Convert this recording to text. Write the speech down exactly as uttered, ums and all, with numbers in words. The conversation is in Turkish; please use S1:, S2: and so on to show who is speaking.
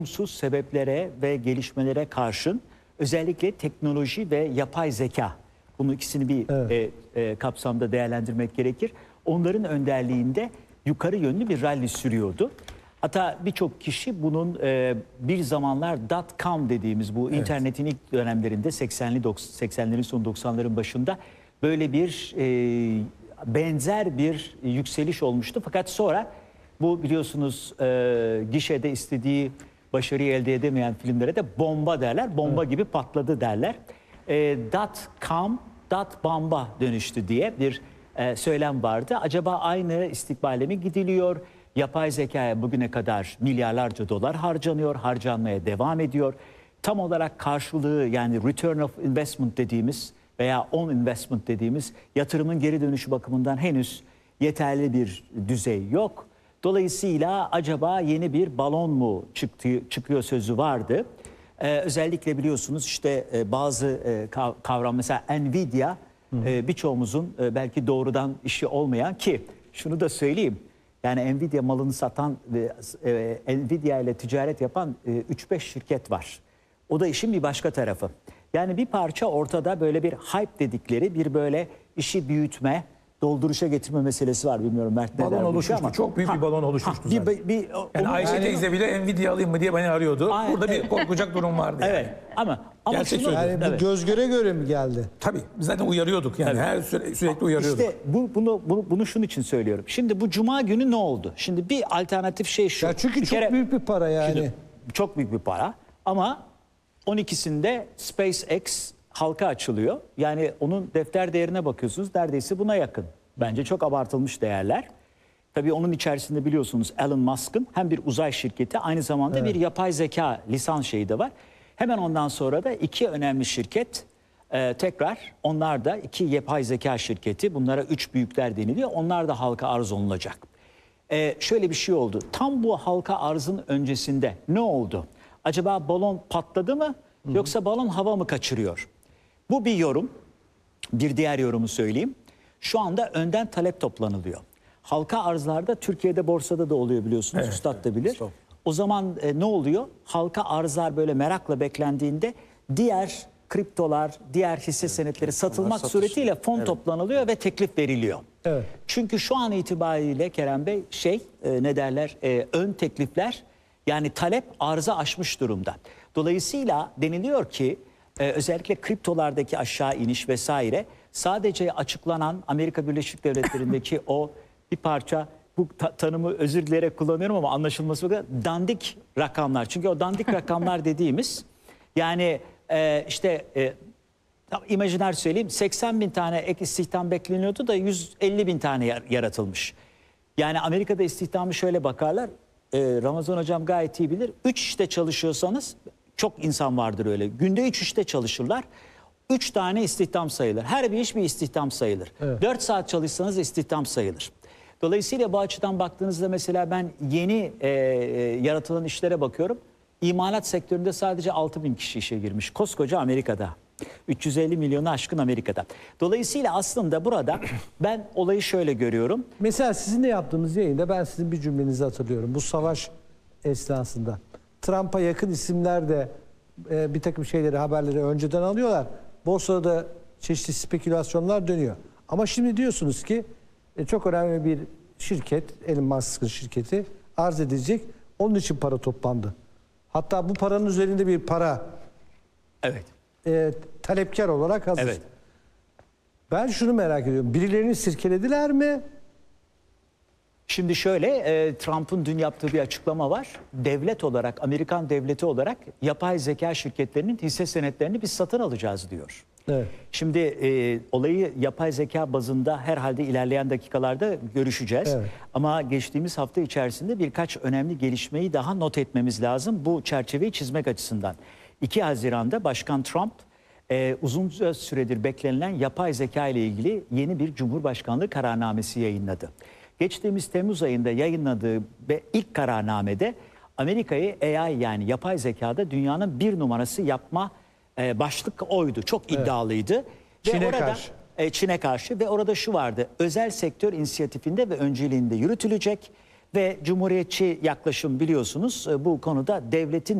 S1: olumsuz sebeplere ve gelişmelere karşın özellikle teknoloji ve yapay zeka, bunu ikisini bir
S2: Evet.
S1: e, e, kapsamda değerlendirmek gerekir. Onların önderliğinde yukarı yönlü bir rally sürüyordu. Hatta birçok kişi bunun e, bir zamanlar dot com dediğimiz bu
S2: Evet.
S1: internetin ilk dönemlerinde seksenli seksenlerin sonu doksanların başında böyle bir e, benzer bir yükseliş olmuştu. Fakat sonra bu biliyorsunuz e, gişede istediği başarıyı elde edemeyen filmlere de bomba derler. Bomba evet. gibi patladı derler. E, dot com, dot bomba dönüştü diye bir e, söylem vardı. Acaba aynı istikbale mi gidiliyor? Yapay zekaya bugüne kadar milyarlarca dolar harcanıyor, harcanmaya devam ediyor. Tam olarak karşılığı, yani return of investment dediğimiz veya on investment dediğimiz yatırımın geri dönüşü bakımından henüz yeterli bir düzey yok. Dolayısıyla acaba yeni bir balon mu çıktı, çıkıyor sözü vardı. Ee, özellikle biliyorsunuz işte e, bazı e, kavram, mesela Nvidia e, birçoğumuzun e, belki doğrudan işi olmayan, ki şunu da söyleyeyim. Yani Nvidia malını satan ve e, Nvidia ile ticaret yapan e, üç beş şirket var. O da işin bir başka tarafı. Yani bir parça ortada böyle bir hype dedikleri bir böyle işi büyütme, dolduruşa getirme meselesi var. Bilmiyorum Mert ne
S3: balon
S1: der
S3: oluşmuştu.
S1: ama
S3: Çok büyük
S1: ha,
S3: bir balon oluşmuştu
S1: ha,
S3: zaten.
S1: Bir, bir,
S3: yani Ayşe
S1: yani,
S3: teyze bile Nvidia alayım mı diye beni arıyordu.
S1: Aynen,
S3: Burada
S1: evet.
S3: bir korkacak durum vardı.
S1: Evet
S3: yani.
S1: ama, ama
S3: Gerçek
S1: şunu,
S3: söylüyorum.
S2: Yani bu
S1: evet.
S2: göz göre göre mi geldi?
S3: Tabii biz zaten uyarıyorduk yani.
S1: Evet.
S3: Her süre, sürekli uyarıyorduk.
S1: İşte bu, bunu, bunu, bunu şunun için söylüyorum. Şimdi bu cuma günü ne oldu? Şimdi bir alternatif şey şu.
S2: Ya çünkü
S1: Bir
S2: çok
S1: kere-
S2: büyük bir para yani.
S1: Şimdi çok büyük bir para ama on ikisinde SpaceX halka açılıyor. Yani onun defter değerine bakıyorsunuz, neredeyse buna yakın. Bence çok abartılmış değerler. Tabii onun içerisinde biliyorsunuz Elon Musk'ın hem bir uzay şirketi, aynı zamanda
S2: Evet.
S1: bir yapay zeka lisans şeyi de var. Hemen ondan sonra da iki önemli şirket e, tekrar, onlar da iki yapay zeka şirketi, bunlara üç büyükler deniliyor. Onlar da halka arz olunacak. E, şöyle bir şey oldu. Tam bu halka arzın öncesinde ne oldu? Acaba balon patladı mı, yoksa balon hava mı kaçırıyor? Bu bir yorum. Bir diğer yorumu söyleyeyim. Şu anda önden talep toplanılıyor. Halka arzlarda Türkiye'de borsada da oluyor biliyorsunuz.
S3: Evet,
S1: Üstad da bilir.
S3: evet, çok.
S1: O zaman e, ne oluyor? Halka arzlar böyle merakla beklendiğinde diğer kriptolar, diğer hisse senetleri satılmak suretiyle fon toplanılıyor ve teklif veriliyor.
S2: Evet.
S1: Çünkü şu an itibariyle Kerem Bey şey e, ne derler e, ön teklifler, yani talep arzı aşmış durumda. Dolayısıyla deniliyor ki e, özellikle kriptolardaki aşağı iniş vesaire sadece açıklanan Amerika Birleşik Devletleri'ndeki o bir parça, bu ta tanımı özür dileyerek kullanıyorum ama anlaşılması bakın, dandik rakamlar. Çünkü o dandik rakamlar dediğimiz yani e, işte e, imajiner söyleyeyim, seksen bin tane ek istihdam bekleniyordu da yüz elli bin tane yaratılmış. Yani Amerika'da istihdamı şöyle bakarlar, e, Ramazan hocam gayet iyi bilir, üç işte çalışıyorsanız, çok insan vardır öyle, günde üç işte çalışırlar. üç tane istihdam sayılır. Her bir iş bir istihdam sayılır.
S2: Evet.
S1: dört saat çalışsanız istihdam sayılır. Dolayısıyla bu açıdan baktığınızda mesela ben yeni e, e, yaratılan işlere bakıyorum. İmalat sektöründe sadece altı bin kişi işe girmiş. Koskoca Amerika'da. üç yüz elli milyonu aşkın Amerika'da. Dolayısıyla aslında burada ben olayı şöyle görüyorum.
S2: Mesela sizinle yaptığımız yayında ben sizin bir cümlenizi hatırlıyorum. Bu savaş esnasında. Trump'a yakın isimler de e, bir takım şeyleri, haberleri önceden alıyorlar. Borsada da çeşitli spekülasyonlar dönüyor. Ama şimdi diyorsunuz ki e, çok önemli bir şirket, Elon Musk'ın şirketi arz edilecek. Onun için para toplandı. Hatta bu paranın üzerinde bir para
S1: Evet.
S2: e, talepkar olarak hazır.
S1: Evet.
S2: Ben şunu merak ediyorum. Birilerini sirkelediler mi?
S1: Şimdi şöyle, e, Trump'ın dün yaptığı bir açıklama var. Devlet olarak, Amerikan devleti olarak yapay zeka şirketlerinin hisse senetlerini biz satın alacağız diyor.
S2: Evet.
S1: Şimdi e, olayı yapay zeka bazında herhalde ilerleyen dakikalarda görüşeceğiz.
S2: Evet.
S1: Ama geçtiğimiz hafta içerisinde birkaç önemli gelişmeyi daha not etmemiz lazım bu çerçeveyi çizmek açısından. iki Haziran'da Başkan Trump e, uzun süredir beklenilen yapay zeka ile ilgili yeni bir Cumhurbaşkanlığı kararnamesi yayınladı. Geçtiğimiz Temmuz ayında yayınladığı ve ilk kararnamede Amerika'yı A I, yani yapay zekada dünyanın bir numarası yapma e, başlık oydu. Çok iddialıydı. Ve
S2: Çin'e
S1: orada,
S2: karşı.
S1: E, Çin'e karşı ve orada şu vardı: özel sektör inisiyatifinde ve önceliğinde yürütülecek Ve cumhuriyetçi yaklaşım biliyorsunuz e, bu konuda devletin